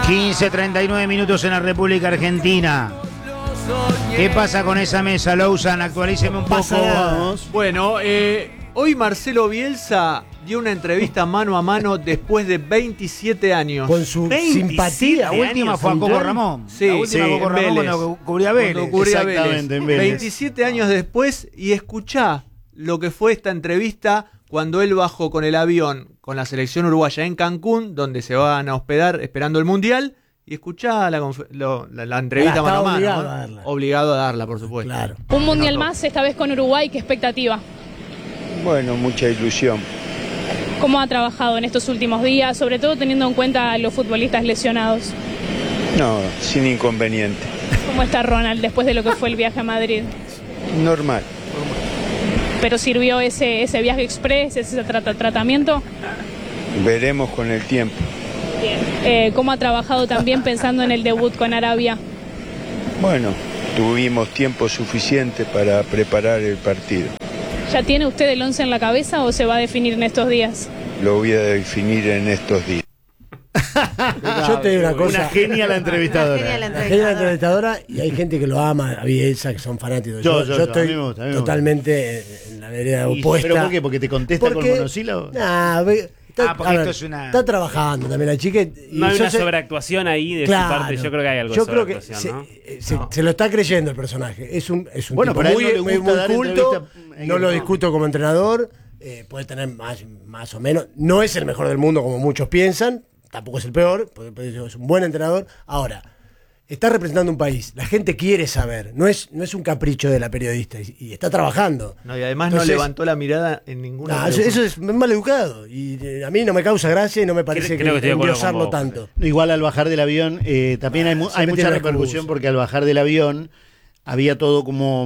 15:39 minutos en la República Argentina. ¿Qué pasa con esa mesa, Lowsan? Actualíceme un poco. Bueno, hoy Marcelo Bielsa dio una entrevista mano a mano después de 27 años. Con su simpatía. La última fue a Coco Ramón. Sí, la última sí, Coco Ramón cuando cubría Vélez. Cuando cubría Exactamente, en Vélez. 27 años después, y escuchá lo que fue esta entrevista cuando él bajó con el avión con la selección uruguaya en Cancún, donde se van a hospedar esperando el Mundial. Y escuchá la entrevista mano a mano. Obligado a darla. Obligado a darla, por supuesto. Claro. Un mundial más, esta vez con Uruguay, ¿qué expectativa? Bueno, mucha ilusión. ¿Cómo ha trabajado en estos últimos días, sobre todo teniendo en cuenta a los futbolistas lesionados? No, sin inconveniente. ¿Cómo está Ronald después de lo que fue el viaje a Madrid? Normal. ¿Pero sirvió ese viaje express, ese tratamiento? Veremos con el tiempo. Bien. ¿Cómo ha trabajado también pensando en el debut con Arabia? Bueno, tuvimos tiempo suficiente para preparar el partido. ¿Ya tiene usted el 11 en la cabeza o se va a definir en estos días? Lo voy a definir en estos días. Yo te digo una cosa. Una genia la entrevistadora. La genia la entrevistadora, y hay gente que lo ama a Bielsa, que son fanáticos. Yo estoy a mí me gusta. totalmente en la vereda opuesta. ¿Pero por qué? ¿Porque te contesta con monosílabos? Porque esto es una... Está trabajando también la chica. No hay una sobreactuación ahí de su parte. Yo creo que hay algo de sobreactuación, ¿no? Se lo está creyendo el personaje. Es un bueno, tipo muy culto. No lo discuto como entrenador. Puede tener más o menos. No es el mejor del mundo como muchos piensan. Tampoco es el peor. Es un buen entrenador. Ahora, está representando un país. La gente quiere saber. No es un capricho de la periodista. Y está trabajando. No, y además no levantó la mirada en ninguna. Eso es mal educado. Y a mí no me causa gracia y no me parece que endiosarlo tanto. Igual al bajar del avión, también hay mucha repercusión, porque al bajar del avión había todo como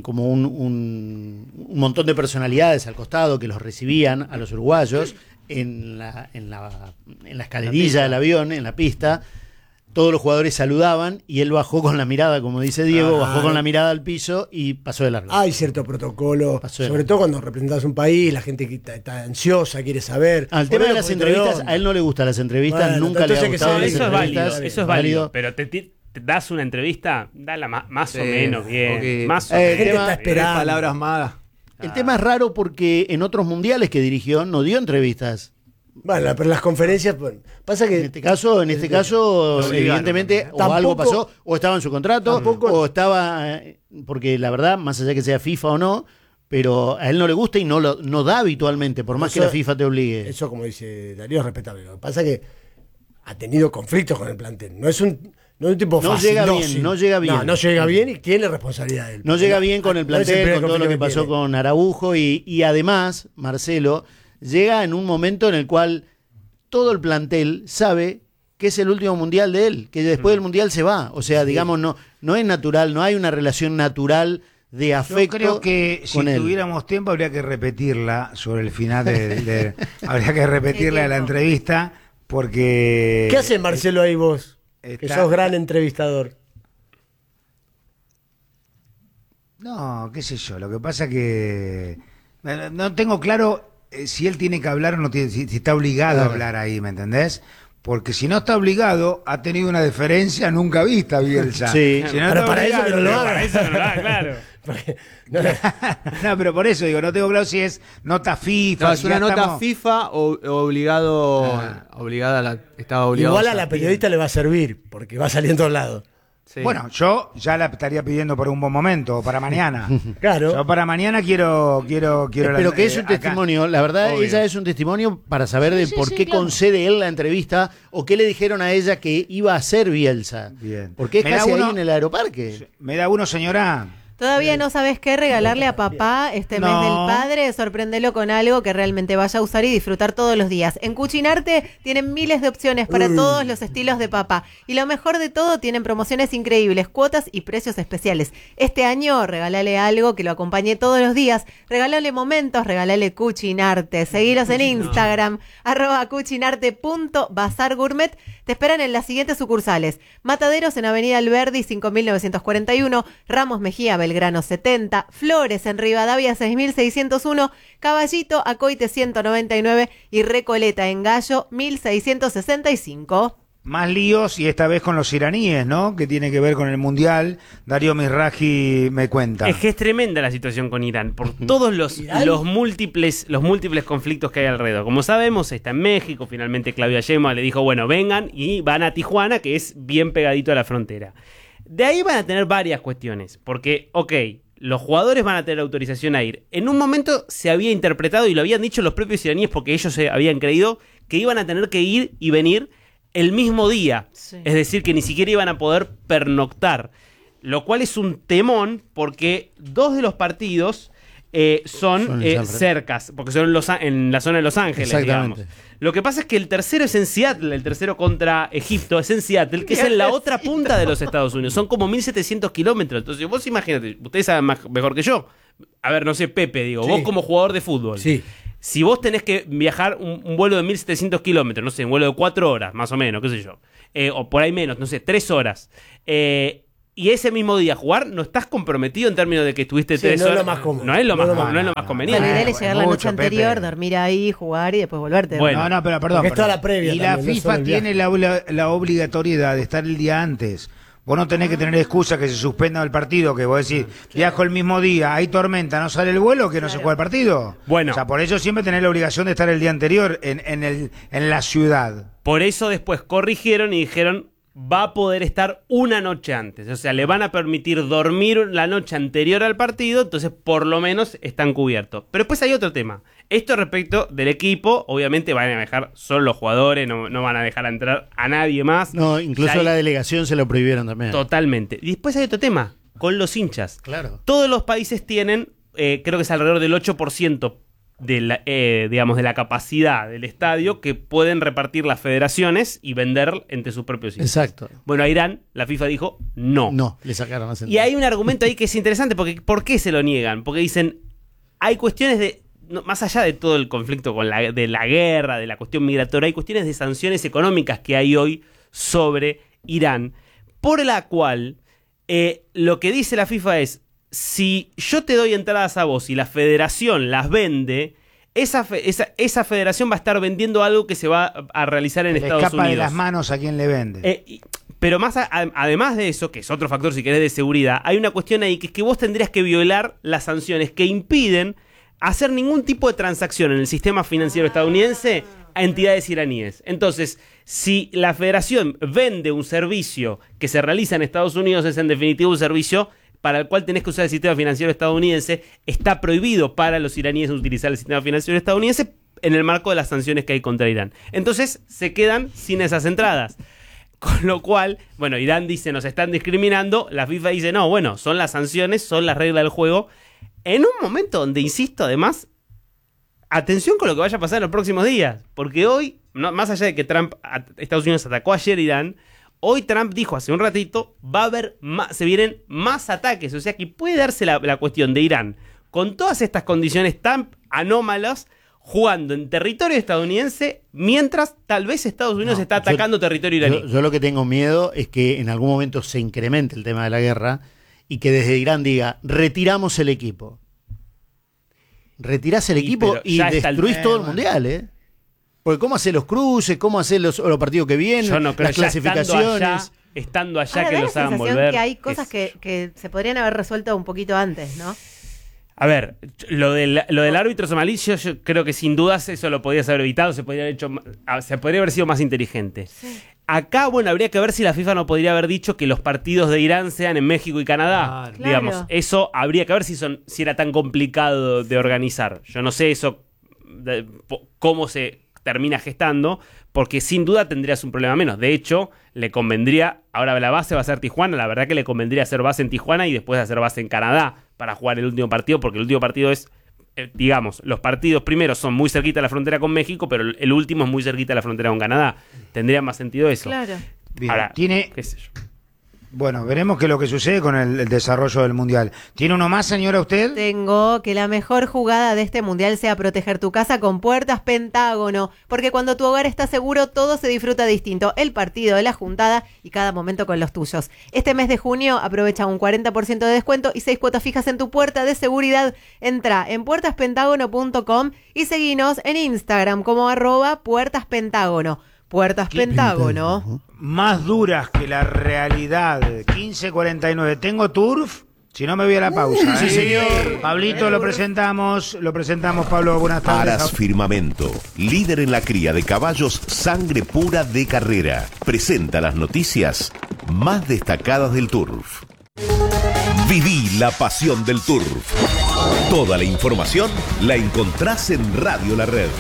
un montón de personalidades al costado que los recibían a los uruguayos en la escalerilla del avión, en la pista. Todos los jugadores saludaban y él bajó con la mirada, como dice Diego, bajó con la mirada al piso y pasó de largo. Hay cierto protocolo, sobre todo cuando representas un país, la gente que está ansiosa, quiere saber. Al tema de las entrevistas, a él no le gustan las entrevistas, bueno, nunca le ha gustado las entrevistas. Eso es válido, pero te das una entrevista, dala más o menos bien. Okay. Más o menos. Está esperando. Palabras malas. El tema es raro porque en otros mundiales que dirigió no dio entrevistas. Bueno, pero las conferencias, pasa que... En este caso evidentemente, o algo pasó, o estaba en su contrato, o estaba... Porque la verdad, más allá que sea FIFA o no, pero a él no le gusta y no da habitualmente, por más que la FIFA te obligue. Eso, como dice Darío, es respetable. Lo que pasa es que ha tenido conflictos con el plantel. No es un tipo fácil. No llega bien y tiene responsabilidad de él. No llega bien con el plantel, con todo lo que pasó con Araujo y además, Marcelo... llega en un momento en el cual todo el plantel sabe que es el último mundial de él, que después del mundial se va. O sea, digamos, no es natural, no hay una relación natural de afecto. Yo creo que si tuviéramos tiempo habría que repetirla sobre el final habría que repetirla de la entrevista, porque... ¿Qué hace Marcelo ahí vos? Que sos gran entrevistador. No, qué sé yo, lo que pasa que no tengo claro si él tiene que hablar o no tiene, si está obligado a hablar ahí, ¿me entendés? Porque si no está obligado, ha tenido una deferencia nunca vista, Bielsa. Sí, si no pero para eso que no lo haga. Para eso no lo haga, claro. No, pero por eso digo, no tengo claro si es nota FIFA. No, es una nota FIFA o obligada estaba obligado. Igual a la periodista le va a servir, porque va a salir en todos lados. Sí. Bueno, yo ya la estaría pidiendo por un buen momento, para mañana. Claro. Yo para mañana quiero pero que es un testimonio, la verdad, obvio. Ella es un testimonio para saber de por qué concede él la entrevista o qué le dijeron a ella que iba a hacer Bielsa. Bien. Porque es casi ahí en el aeroparque. Me da uno, señora. ¿Todavía no sabes qué regalarle a papá este mes del padre? Sorpréndelo con algo que realmente vaya a usar y disfrutar todos los días. En Cucinarte tienen miles de opciones para todos los estilos de papá. Y lo mejor de todo, tienen promociones increíbles, cuotas y precios especiales. Este año, regálale algo que lo acompañe todos los días. Regálale momentos, regálale Cucinarte. Seguilos en Instagram, @cucinarte.bazargourmet. Te esperan en las siguientes sucursales: Mataderos en Avenida Alberdi 5941, Ramos Mejía Belgrano 70, Flores en Rivadavia 6601, Caballito Acoite 199 y Recoleta en Gallo 1665. más líos y esta vez con los iraníes, ¿no? Que tiene que ver con el Mundial. Darío Mizrahi me cuenta. Es que es tremenda la situación con Irán, por todos los múltiples conflictos que hay alrededor. Como sabemos, está en México, finalmente Claudia Sheinbaum le dijo, bueno, vengan y van a Tijuana, que es bien pegadito a la frontera. De ahí van a tener varias cuestiones, porque, los jugadores van a tener autorización a ir. En un momento se había interpretado, y lo habían dicho los propios iraníes porque ellos se habían creído, que iban a tener que ir y venir el mismo día, es decir, que ni siquiera iban a poder pernoctar, lo cual es un temón porque 2 de los partidos son cercas, porque son en la zona de Los Ángeles, digamos. Lo que pasa es que el tercero es en Seattle, el tercero contra Egipto es en Seattle, que es en la otra punta de los Estados Unidos, son como 1.700 kilómetros, entonces vos imagínate, ustedes saben mejor que yo, a ver, no sé, Pepe, digo, vos como jugador de fútbol, si vos tenés que viajar un vuelo de 1.700 kilómetros, no sé, un vuelo de 4 horas, más o menos, qué sé yo, o por ahí menos, no sé, 3 horas, y ese mismo día jugar, no estás comprometido en términos de que estuviste 3 horas. No es lo más cómodo. No es lo más conveniente. La idea es llegar la noche anterior, dormir ahí, jugar y después volverte. Bueno, no, pero perdón. Está la previa y también, la FIFA tiene la obligatoriedad de estar el día antes. Vos no tenés que tener excusa que se suspenda el partido, que vos decís, viajo el mismo día, hay tormenta, no sale el vuelo, que no se juega el partido. Bueno. O sea, por eso siempre tenés la obligación de estar el día anterior en la ciudad. Por eso después corrigieron y dijeron, va a poder estar una noche antes. O sea, le van a permitir dormir la noche anterior al partido, entonces por lo menos están cubiertos. Pero después hay otro tema. Esto respecto del equipo, obviamente van a dejar solo los jugadores, no van a dejar entrar a nadie más. No, incluso la delegación se lo prohibieron también. Totalmente. Y después hay otro tema, con los hinchas. Claro. Todos los países tienen, creo que es alrededor del 8% de la capacidad del estadio que pueden repartir las federaciones y vender entre sus propios hinchas. Exacto. Bueno, a Irán la FIFA dijo no. No, le sacaron más. Y hay un argumento ahí que es interesante porque ¿por qué se lo niegan? Porque dicen, hay cuestiones de, más allá de todo el conflicto de la guerra, de la cuestión migratoria, hay cuestiones de sanciones económicas que hay hoy sobre Irán, por la cual lo que dice la FIFA es, si yo te doy entradas a vos y la federación las vende, esa federación va a estar vendiendo algo que se va a realizar en Estados Unidos. Le escapa de las manos a quien le vende. Pero además de eso, que es otro factor si querés de seguridad, hay una cuestión ahí que es que vos tendrías que violar las sanciones que impiden hacer ningún tipo de transacción en el sistema financiero estadounidense a entidades iraníes. Entonces, si la federación vende un servicio que se realiza en Estados Unidos, es en definitiva un servicio para el cual tenés que usar el sistema financiero estadounidense, está prohibido para los iraníes utilizar el sistema financiero estadounidense en el marco de las sanciones que hay contra Irán. Entonces, se quedan sin esas entradas. Con lo cual, bueno, Irán dice, nos están discriminando, la FIFA dice, no, bueno, son las sanciones, son las reglas del juego. En un momento donde, insisto, además, atención con lo que vaya a pasar en los próximos días, porque hoy, más allá de que Estados Unidos atacó ayer Irán, hoy Trump dijo hace un ratito, se vienen más ataques, o sea que puede darse la cuestión de Irán, con todas estas condiciones tan anómalas, jugando en territorio estadounidense, mientras tal vez Estados Unidos está atacando territorio iraní. Yo lo que tengo miedo es que en algún momento se incremente el tema de la guerra y que desde Irán diga, retiramos el equipo. Retirás el equipo y destruís todo el mundial, ¿eh? Porque cómo hacer los cruces, cómo hacer los partidos que vienen, yo no creo, las clasificaciones. Estando allá ahora, que los hagan volver. Que hay cosas que se podrían haber resuelto un poquito antes, ¿no? A ver, lo del árbitro somalí, yo creo que sin dudas eso lo podías haber evitado, se podría haber sido más inteligente. Sí. Acá, bueno, habría que ver si la FIFA no podría haber dicho que los partidos de Irán sean en México y Canadá. Claro. Digamos, eso habría que ver si era tan complicado de organizar. Yo no sé eso, cómo se termina gestando, porque sin duda tendrías un problema menos. De hecho, le convendría, ahora la base va a ser Tijuana, la verdad que le convendría hacer base en Tijuana y después hacer base en Canadá para jugar el último partido, porque el último partido es, digamos, los partidos primeros son muy cerquita de la frontera con México, pero el último es muy cerquita de la frontera con Canadá. Tendría más sentido eso. Claro. Bien, ahora, tiene... qué sé yo. Bueno, veremos qué es lo que sucede con el desarrollo del Mundial. ¿Tiene uno más, señora, usted? Tengo que la mejor jugada de este Mundial sea proteger tu casa con Puertas Pentágono, porque cuando tu hogar está seguro, todo se disfruta distinto. El partido, la juntada y cada momento con los tuyos. Este mes de junio aprovecha un 40% de descuento y 6 cuotas fijas en tu puerta de seguridad. Entra en puertaspentágono.com y seguinos en Instagram como @puertaspentágono. Puertas Pentágono. Más duras que la realidad. 15:49. ¿Tengo turf? Si no me voy a la pausa. Sí, señor. Pablito, lo presentamos, Pablo, buenas tardes. Aras Firmamento, líder en la cría de caballos sangre pura de carrera. Presenta las noticias más destacadas del turf. Viví la pasión del turf. Toda la información la encontrás en Radio La Red.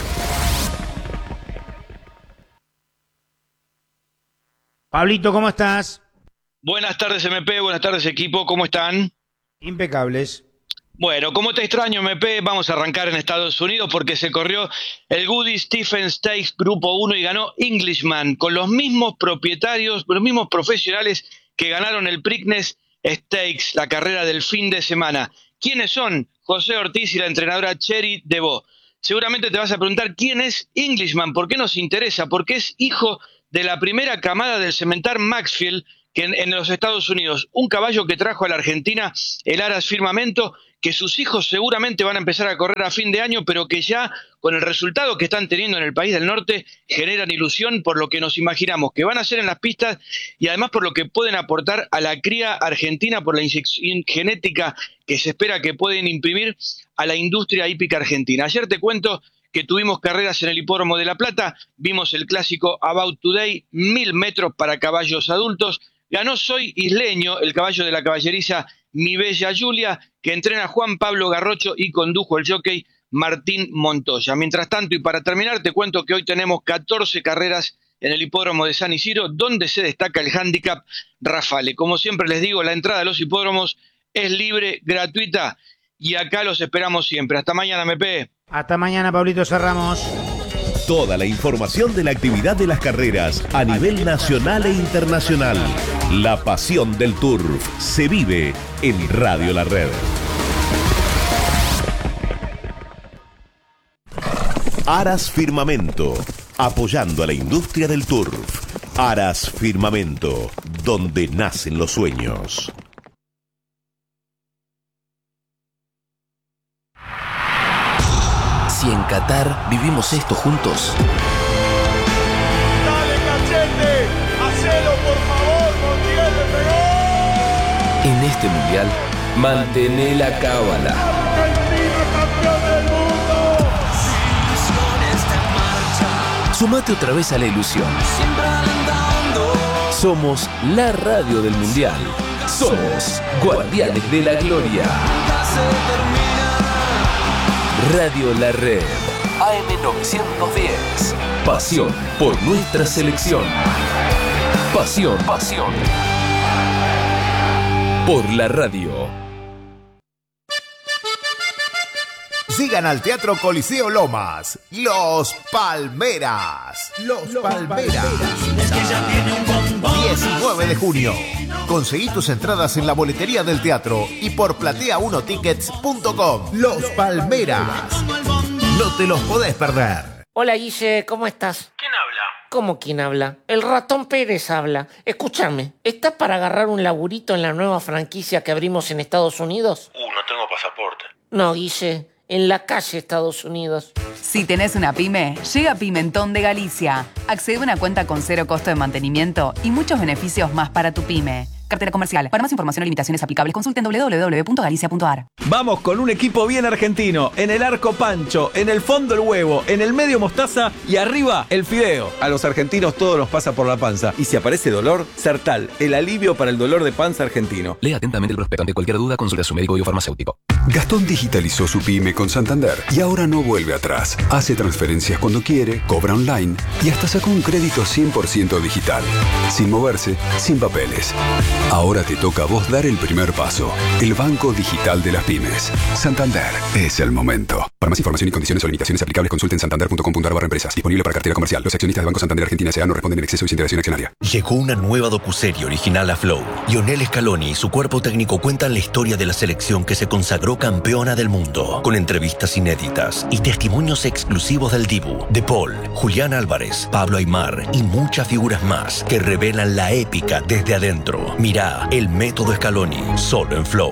Pablito, ¿cómo estás? Buenas tardes, MP, buenas tardes, equipo, ¿cómo están? Impecables. Bueno, como te extraño, MP, vamos a arrancar en Estados Unidos porque se corrió el Goody Stephen Stakes Grupo 1 y ganó Englishman, con los mismos propietarios, los mismos profesionales que ganaron el Preakness Stakes, la carrera del fin de semana. ¿Quiénes son? José Ortiz y la entrenadora Cherry DeVoe. Seguramente te vas a preguntar quién es Englishman, ¿por qué nos interesa? Porque es hijo de la primera camada del cementar Maxfield, que en los Estados Unidos, un caballo que trajo a la Argentina el Aras Firmamento, que sus hijos seguramente van a empezar a correr a fin de año, pero que ya con el resultado que están teniendo en el país del norte generan ilusión por lo que nos imaginamos que van a hacer en las pistas y además por lo que pueden aportar a la cría argentina por la inyección genética que se espera que pueden imprimir a la industria hípica argentina. Ayer te cuento que tuvimos carreras en el Hipódromo de La Plata, vimos el clásico About Today, 1000 metros para caballos adultos. Ganó Soy Isleño, el caballo de la caballeriza Mi Bella Julia, que entrena Juan Pablo Garrocho y condujo el jockey Martín Montoya. Mientras tanto, y para terminar, te cuento que hoy tenemos 14 carreras en el Hipódromo de San Isidro, donde se destaca el handicap Rafale. Como siempre les digo, la entrada a los hipódromos es libre, gratuita, y acá los esperamos siempre. Hasta mañana, MP. Hasta mañana, Pablito, cerramos. Toda la información de la actividad de las carreras a nivel nacional e internacional. La pasión del turf se vive en Radio La Red. Aras Firmamento, apoyando a la industria del turf. Aras Firmamento, donde nacen los sueños. Si en Qatar vivimos esto juntos. ¡Dale, Cachete! ¡Hacelo, por favor! ¡Montiel le pegó! En este mundial, mantené la cábala. ¡Argentina, campeón del mundo! Sumate otra vez a la ilusión. Somos la radio del mundial. Somos Guardianes de la Gloria. Radio La Red, AM 910. Pasión por nuestra selección. Pasión por la radio. Sigan al Teatro Coliseo Lomas, Los Palmeras. Los Palmeras. 19 de junio. Conseguí tus entradas en la boletería del teatro y por platea1tickets.com. Los Palmeras. No te los podés perder. Hola, Guille, ¿cómo estás? ¿Quién habla? ¿Cómo quién habla? El Ratón Pérez habla. Escúchame, ¿estás para agarrar un laburito en la nueva franquicia que abrimos en Estados Unidos? No tengo pasaporte. No, Guille, en la calle Estados Unidos. Si tenés una pyme, llega Pimentón de Galicia. Accede a una cuenta con 0 costo de mantenimiento y muchos beneficios más para tu pyme. Cartera comercial. Para más información o limitaciones aplicables, consulten www.galicia.ar. Vamos con un equipo bien argentino. En el arco Pancho, en el fondo el huevo, en el medio mostaza y arriba el fideo. A los argentinos todo nos pasa por la panza. Y si aparece dolor, Sertal, el alivio para el dolor de panza argentino. Lea atentamente el prospecto. Ante cualquier duda, consulte a su médico y o farmacéutico. Gastón digitalizó su pyme con Santander y ahora no vuelve atrás. Hace transferencias cuando quiere, cobra online y hasta sacó un crédito 100% digital. Sin moverse, sin papeles. Ahora te toca a vos dar el primer paso. El Banco Digital de las Pymes. Santander. Es el momento. Para más información y condiciones o limitaciones aplicables, consulten santander.com.ar/empresas. Disponible para cartera comercial. Los accionistas de Banco Santander Argentina S.A. no responden en exceso y sin integración accionaria. Llegó una nueva docuserie original a Flow. Lionel Scaloni y su cuerpo técnico cuentan la historia de la selección que se consagró campeona del mundo, con entrevistas inéditas y testimonios exclusivos del Dibu, De Paul, Julián Álvarez, Pablo Aimar y muchas figuras más que revelan la épica desde adentro. Mirá El Método Scaloni, solo en Flow.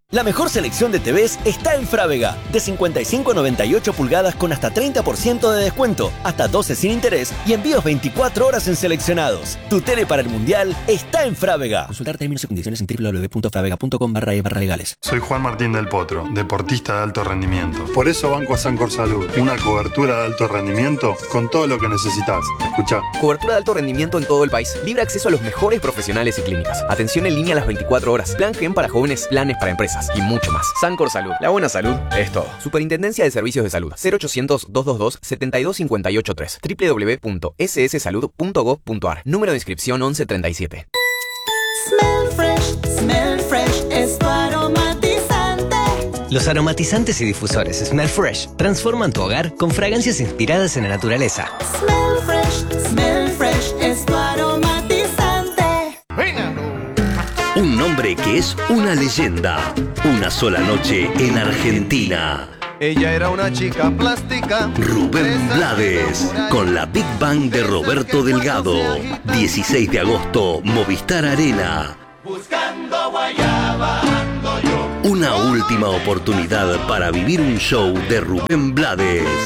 La mejor selección de TVs está en Frávega. De 55 a 98 pulgadas con hasta 30% de descuento, hasta 12 sin interés y envíos 24 horas en seleccionados. Tu tele para el Mundial está en Frávega. Consultar términos y condiciones en www.fravega.com/legales. Soy Juan Martín del Potro, deportista de alto rendimiento. Por eso banco a Sancor Salud, una cobertura de alto rendimiento con todo lo que necesitas. Escuchá. Cobertura de alto rendimiento en todo el país. Libre acceso a los mejores profesionales y clínicas. Atención en línea a las 24 horas. Plan Gen para jóvenes, planes para empresas y mucho más. Sancor Salud. La buena salud es todo. Superintendencia de Servicios de Salud. 0800-222-72583. www.sssalud.gov.ar. Número de inscripción 1137. Smell Fresh es tu aromatizante. Los aromatizantes y difusores Smell Fresh transforman tu hogar con fragancias inspiradas en la naturaleza. Smell Fresh es tu aromatizante. Un nombre que es una leyenda. Una sola noche en Argentina. Ella era una chica plástica. Rubén Blades, con la Big Bang de Roberto Delgado. 16 de agosto, Movistar Arena. Buscando guayaba ando yo. Una última oportunidad para vivir un show de Rubén Blades.